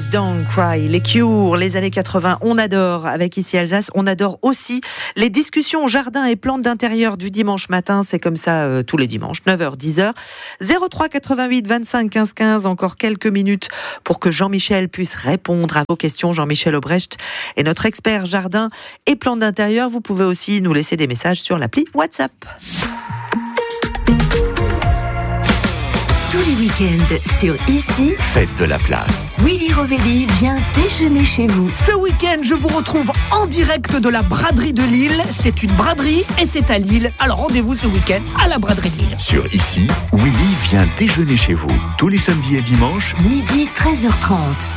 Boys Don't Cry, les Cure, les années 80, on adore avec Ici Alsace, on adore aussi les discussions jardin et plantes d'intérieur du dimanche matin, c'est comme ça tous les dimanches, 9h, 10h, 03 88 25 15 15, encore quelques minutes pour que Jean-Michel puisse répondre à vos questions. Jean-Michel Obrecht est notre expert jardin et plantes d'intérieur, vous pouvez aussi nous laisser des messages sur l'appli WhatsApp. Tous les week-ends sur Ici, Faites de la place. Willy Rovelli vient déjeuner chez vous. Ce week-end, je vous retrouve en direct de la braderie de Lille. C'est une braderie et c'est à Lille. Alors rendez-vous ce week-end à la braderie de Lille. Sur Ici, Willy vient déjeuner chez vous. Tous les samedis et dimanches, Midi 13h30.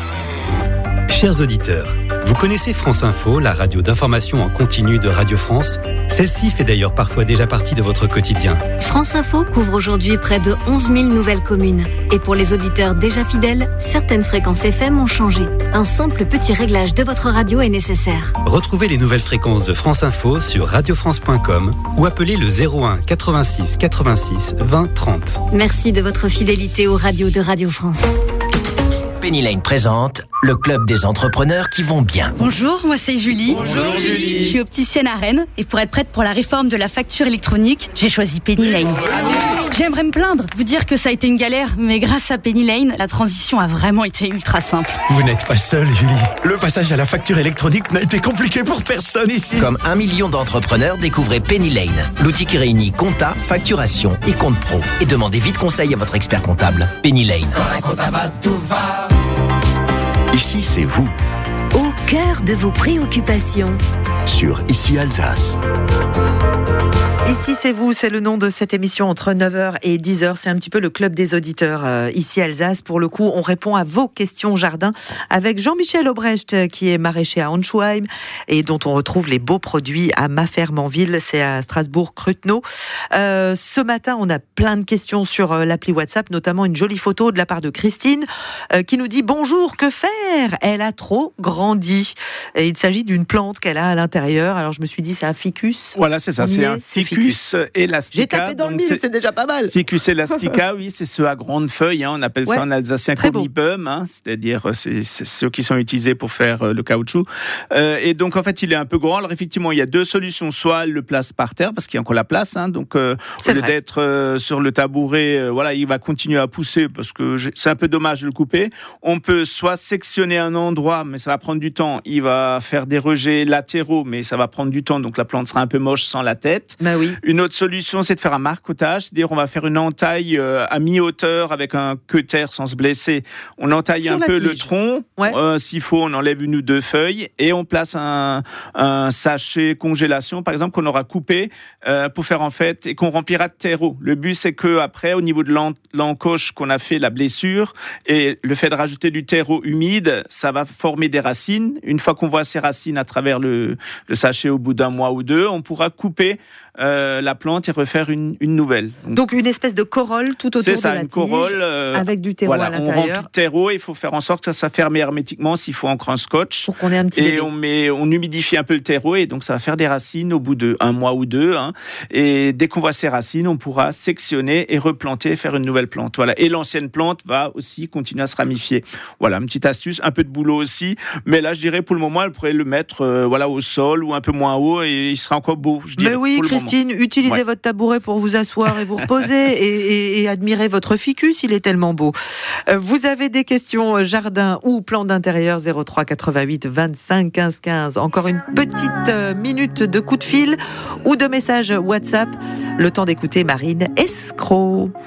Chers auditeurs, vous connaissez France Info, la radio d'information en continu de Radio France ? Celle-ci fait d'ailleurs parfois déjà partie de votre quotidien. France Info couvre aujourd'hui près de 11 000 nouvelles communes. Et pour les auditeurs déjà fidèles, certaines fréquences FM ont changé. Un simple petit réglage de votre radio est nécessaire. Retrouvez les nouvelles fréquences de France Info sur radiofrance.com ou appelez le 01 86 86 20 30. Merci de votre fidélité aux radios de Radio France. Penny Lane présente le club des entrepreneurs qui vont bien. Bonjour, moi c'est Julie. Bonjour Julie. Je suis opticienne à Rennes et pour être prête pour la réforme de la facture électronique, j'ai choisi Penny Lane. J'aimerais me plaindre, vous dire que ça a été une galère, mais grâce à Penny Lane, la transition a vraiment été ultra simple. Vous n'êtes pas seule, Julie. Le passage à la facture électronique n'a été compliqué pour personne ici. Comme 1 million d'entrepreneurs, découvrez Penny Lane, l'outil qui réunit compta, facturation et compte pro. Et demandez vite conseil à votre expert comptable. Penny Lane. Quand un comptable va, tout va. Ici c'est vous. Au cœur de vos préoccupations. Sur Ici Alsace. Ici c'est vous, c'est le nom de cette émission entre 9h et 10h, c'est un petit peu le club des auditeurs Ici Alsace. Pour le coup, on répond à vos questions jardin avec Jean-Michel Obrecht qui est maraîcher à Honschheim et dont on retrouve les beaux produits à Ma Ferme en Ville, c'est à Strasbourg-Cruteno. Ce matin, on a plein de questions sur l'appli WhatsApp, notamment une jolie photo de la part de Christine qui nous dit « Bonjour, que faire ? Elle a trop grandi ». Et il s'agit d'une plante qu'elle a à l'intérieur. Alors je me suis dit, c'est un ficus. Voilà, c'est ça, c'est un ficus elastica. J'ai tapé dans le mille, c'est déjà pas mal. Ficus elastica, oui, c'est ceux à grandes feuilles. On appelle ça en alsacien cornipum, c'est-à-dire c'est ceux qui sont utilisés pour faire le caoutchouc. Et donc en fait, il est un peu grand. Alors effectivement, il y a deux solutions. Soit le place par terre parce qu'il y a encore la place. Donc au lieu d'être sur le tabouret, il va continuer à pousser parce que c'est un peu dommage de le couper. On peut soit sectionner un endroit, mais ça va prendre du temps. Il va faire des rejets latéraux, mais ça va prendre du temps. Donc la plante sera un peu moche sans la tête. Bah oui. Une autre solution, c'est de faire un marcotage, c'est-à-dire on va faire une entaille à mi-hauteur avec un cutter sans se blesser. On entaille un peu le tronc, s'il faut, on enlève une ou deux feuilles et on place un sachet congélation, par exemple, qu'on aura coupé pour faire en fait et qu'on remplira de terreau. Le but, c'est que après, au niveau de l'encoche qu'on a fait la blessure et le fait de rajouter du terreau humide, ça va former des racines. Une fois qu'on voit ces racines à travers le sachet au bout d'un mois ou deux, on pourra couper la plante et refaire une nouvelle. Donc une espèce de corolle tout autour de la tige. C'est ça, une corolle avec du terreau à l'intérieur. On remplit de terreau et il faut faire en sorte que ça ferme hermétiquement s'il faut encore un scotch. Pour qu'on ait un petit bébé. Et on humidifie un peu le terreau et donc ça va faire des racines au bout de 1 mois ou 2. Et dès qu'on voit ces racines, on pourra sectionner et replanter et faire une nouvelle plante. Voilà. Et l'ancienne plante va aussi continuer à se ramifier. Voilà, une petite astuce, un peu de boulot aussi. Mais là, je dirais pour le moment, elle pourrait le mettre au sol ou un peu moins haut et il sera encore beau. Je dirais, mais oui, Christine, utilisez votre tabouret pour vous asseoir et vous reposer et admirer votre ficus, il est tellement beau. Vous avez des questions jardin ou plan d'intérieur, 03 88 25 15 15. Encore une petite minute de coup de fil ou de message WhatsApp. Le temps d'écouter Marine Escroc.